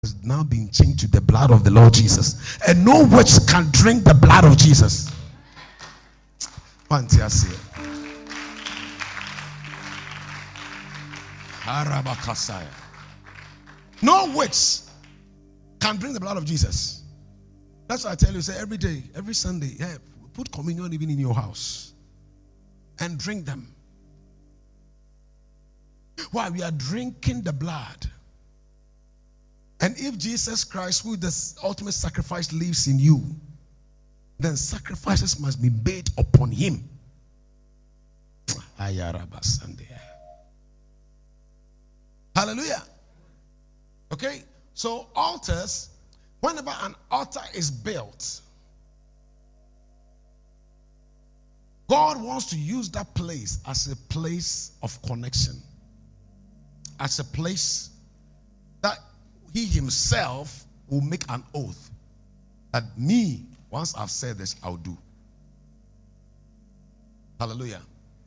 has now been changed to the blood of the Lord Jesus. And no witch can drink the blood of Jesus. No witch can drink the blood of Jesus. That's why I tell you, say every day, every Sunday, put communion even in your house and drink them. Why? We are drinking the blood. And if Jesus Christ, who the ultimate sacrifice, lives in you, then sacrifices must be made upon him. Hallelujah. Okay? So altars, whenever an altar is built, God wants to use that place as a place of connection, as a place that he himself will make an oath that me, once I've said this, I'll do. Hallelujah.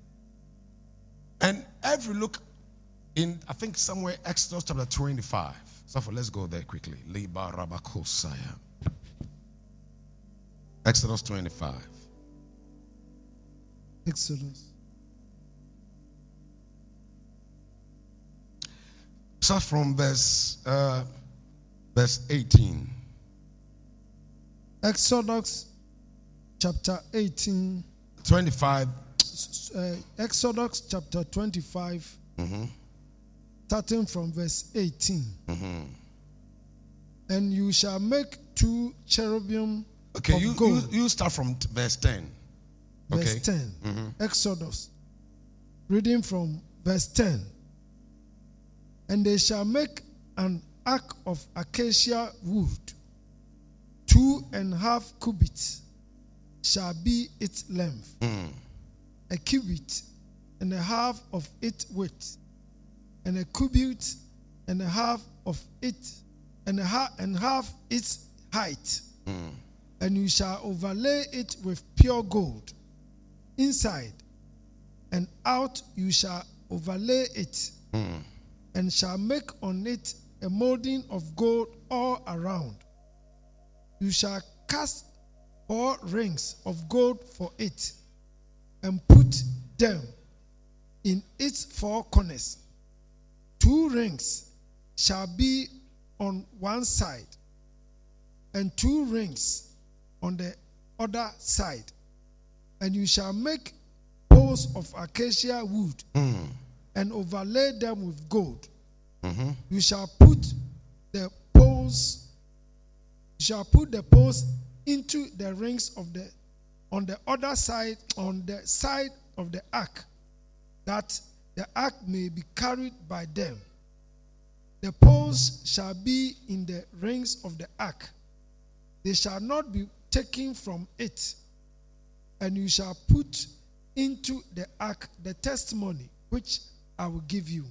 And every look in, I think somewhere, Exodus chapter 25. So let's go there quickly. Exodus 25. Exodus. Start from verse 18. Exodus chapter 18. 25. Exodus chapter 25. Starting from verse 18. And you shall make 2 cherubim of gold. You start from verse 10. Verse 10. Exodus. Reading from verse 10. And they shall make an ark of acacia wood, 2.5 cubits shall be its length, a cubit and a half of its width, and a cubit and a half of it, and half its height. And you shall overlay it with pure gold. Inside and out you shall overlay it, and shall make on it a molding of gold all around. You shall cast 4 rings of gold for it, and put them in its 4 corners. 2 rings shall be on one side, and 2 rings on the other side. And you shall make poles of acacia wood, and overlay them with gold. You shall put the poles. Into the rings on the other side, on the side of the ark, that the ark may be carried by them. The poles shall be in the rings of the ark; they shall not be taken from it. And you shall put into the ark the testimony which I will give you.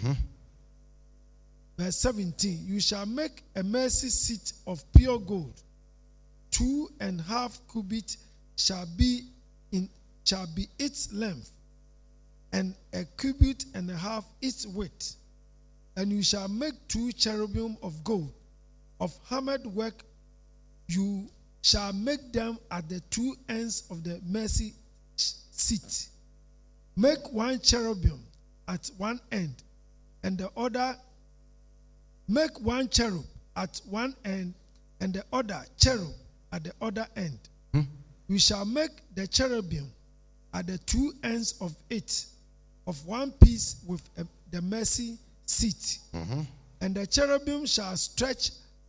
Verse 17. You shall make a mercy seat of pure gold. 2.5 cubits shall be its length, and a cubit and a half its width. And you shall make 2 cherubim of gold, of hammered work. You shall make them at the 2 ends of the mercy seat. Make 1 cherubim at one end, and the other. Make 1 cherub at one end, and the other cherub at the other end. You shall make the cherubim at the 2 ends of it, of one piece with the mercy seat. And the cherubim shall stretch